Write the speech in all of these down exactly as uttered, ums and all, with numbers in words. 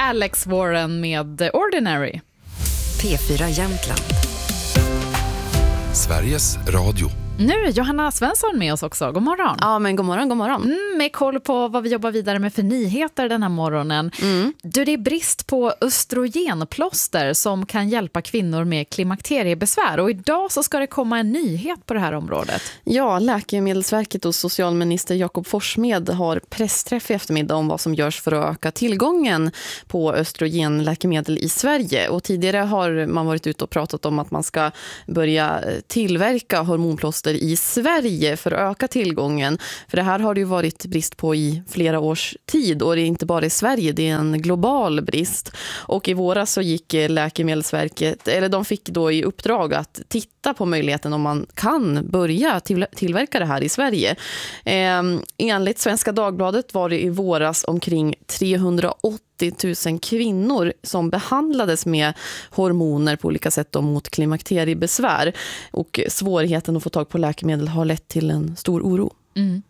Alex Warren med Ordinary. P fyra Jämtland. Sveriges Radio. Nu är Johanna Svensson med oss också. God morgon. Ja, men god morgon, god morgon. Mm, med koll på vad vi jobbar vidare med för nyheter den här morgonen. Mm. Du, det är brist på östrogenplåster som kan hjälpa kvinnor med klimakteriebesvär. Och idag så ska det komma en nyhet på det här området. Ja, Läkemedelsverket och socialminister Jakob Forssmed har pressträff i eftermiddag om vad som görs för att öka tillgången på östrogenläkemedel i Sverige. Och tidigare har man varit ute och pratat om att man ska börja tillverka hormonplåster i Sverige för att öka tillgången. För det här har det ju varit brist på i flera års tid och det är inte bara i Sverige, det är en global brist. Och i våras så gick Läkemedelsverket, eller de fick då i uppdrag att titta på möjligheten om man kan börja till, tillverka det här i Sverige. Eh, enligt Svenska Dagbladet var det i våras omkring trehundraåttio tusen kvinnor som behandlades med hormoner på olika sätt då mot klimakteriebesvär. Och svårigheten att få tag på läkemedel har lett till en stor oro. Mm.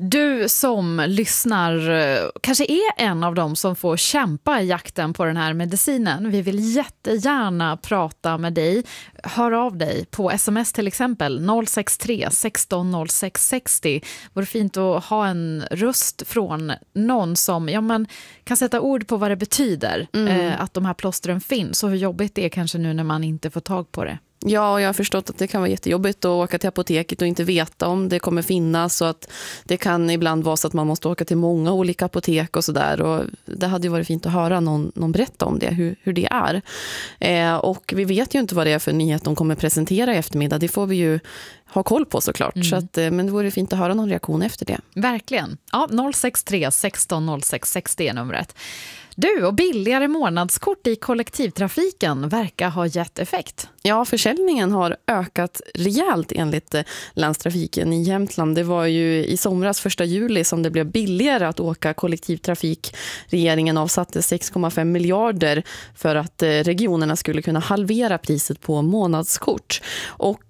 Du som lyssnar kanske är en av dem som får kämpa i jakten på den här medicinen. Vi vill jättegärna prata med dig. Hör av dig på sms till exempel noll sex tre sexton noll sex sextio. Vore fint att ha en röst från någon som ja, men, kan sätta ord på vad det betyder mm. eh, att de här plåstren finns och hur jobbigt det är kanske nu när man inte får tag på det. Ja, jag har förstått att det kan vara jättejobbigt att åka till apoteket och inte veta om det kommer finnas. Så att det kan ibland vara så att man måste åka till många olika apotek och sådär. Och det hade ju varit fint att höra någon, någon berätta om det, hur, hur det är. Eh, och vi vet ju inte vad det är för nyhet de kommer presentera i eftermiddag. Det får vi ju ha koll på såklart. Mm. Så att, men det vore fint att höra någon reaktion efter det. Verkligen. Ja, noll sex tre sexton noll sex sextio är numret. Du, och billigare månadskort i kollektivtrafiken verkar ha gett effekt. Ja, försäljningen har ökat rejält enligt Länstrafiken i Jämtland. Det var ju i somras första juli som det blev billigare att åka kollektivtrafik. Regeringen avsatte sex komma fem miljarder för att regionerna skulle kunna halvera priset på månadskort. Och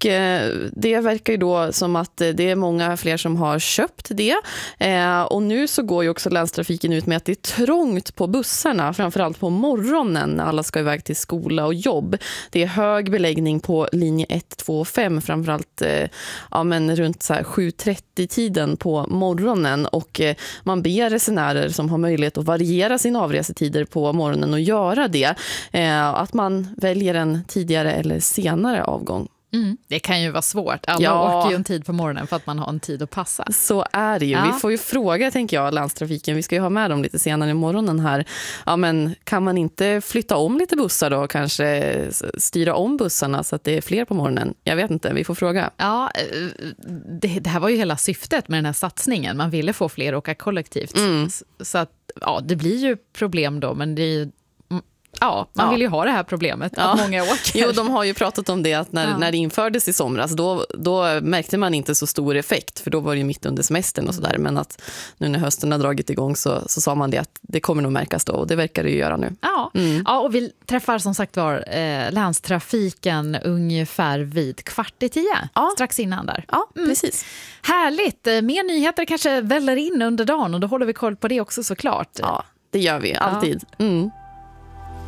det verkar ju då som att det är många fler som har köpt det. Och nu så går ju också Länstrafiken ut med att det är trångt på bussarna, framförallt på morgonen när alla ska iväg till skola och jobb. Det är hög beläggning på linje ett, två och fem, framförallt eh, ja, men runt så här sju trettio-tiden på morgonen. Och eh, man ber resenärer som har möjlighet att variera sina avresetider på morgonen och göra det. Eh, att man väljer en tidigare eller senare avgång. Mm. Det kan ju vara svårt. Alla ja. åker ju en tid på morgonen för att man har en tid att passa. Så är det ju. Ja. Vi får ju fråga, tänker jag, Länstrafiken. Vi ska ju ha med dem lite senare i morgonen här. Ja, men kan man inte flytta om lite bussar då? Kanske styra om bussarna så att det är fler på morgonen? Jag vet inte, vi får fråga. Ja, det, det här var ju hela syftet med den här satsningen. Man ville få fler att åka kollektivt. Mm. Så att, ja, det blir ju problem då, men det är ju Ja, man ja. vill ju ha det här problemet ja. att många åker. Jo, de har ju pratat om det att när, ja. när det infördes i somras då, då märkte man inte så stor effekt för då var det ju mitt under semestern och sådär. Men att nu när hösten har dragit igång så, så sa man det att det kommer nog märkas då och det verkar det ju göra nu. Ja, mm. ja och vi träffar som sagt var eh, Länstrafiken ungefär vid kvart i tio. Ja. Strax innan där. Ja, mm. precis. Härligt. Mer nyheter kanske väller in under dagen och då håller vi koll på det också såklart. Ja, det gör vi alltid. Ja. Mm.